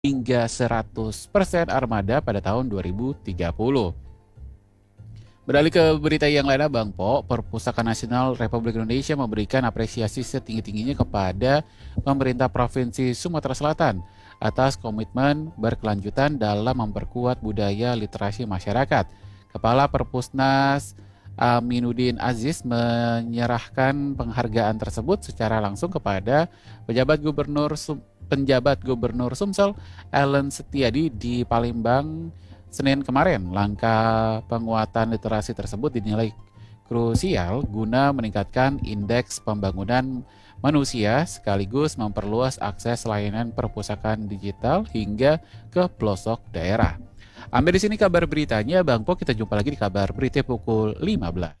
hingga 100% armada pada tahun 2030. Beralih ke berita yang lainnya, Bang Po, Perpustakaan Nasional Republik Indonesia memberikan apresiasi setinggi-tingginya kepada pemerintah Provinsi Sumatera Selatan atas komitmen berkelanjutan dalam memperkuat budaya literasi masyarakat. Kepala Perpusnas Aminuddin Aziz menyerahkan penghargaan tersebut secara langsung kepada penjabat Gubernur Sumsel Ellen Setiadi di Palembang Senin kemarin. Langkah penguatan literasi tersebut dinilai krusial guna meningkatkan indeks pembangunan manusia sekaligus memperluas akses layanan perpustakaan digital hingga ke pelosok daerah. Sampai di sini kabar beritanya, Bang Po. Kita jumpa lagi di kabar berita pukul 15.